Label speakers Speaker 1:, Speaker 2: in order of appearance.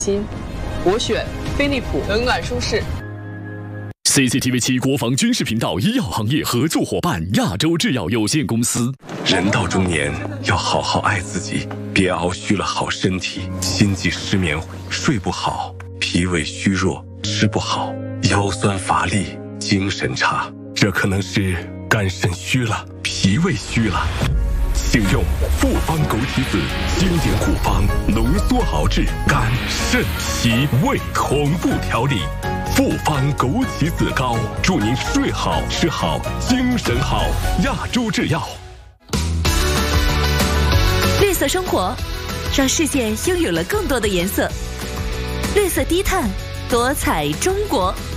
Speaker 1: 心，我选飞利浦，冷暖舒适。
Speaker 2: CCTV7 国防军事频道医药行业合作伙伴亚洲制药有限公司。
Speaker 3: 人到中年要好好爱自己，别熬虚了好身体，心悸失眠，睡不好，脾胃虚弱，吃不好，腰酸乏力，精神差，这可能是肝肾虚了，脾胃虚了。请用复方枸杞子经典古方浓缩熬制肝肾脾胃同步调理，复方枸杞子膏，祝您睡好吃好精神好。亚洲制药。
Speaker 4: 绿色生活，让世界拥有了更多的颜色。绿色低碳，多彩中国。